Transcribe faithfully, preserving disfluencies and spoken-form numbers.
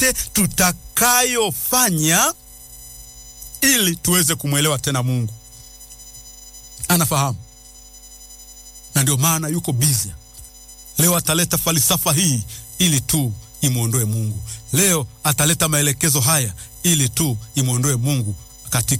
yote tutakayofanya ili tuweze kumwelewa tena Mungu. Anafahamu, na ndio maana yuko busy. Leo ataleta falsafa hii ili tu imuondoe Mungu. Leo ataleta maelekezo haya ili tu imuondoe Mungu katika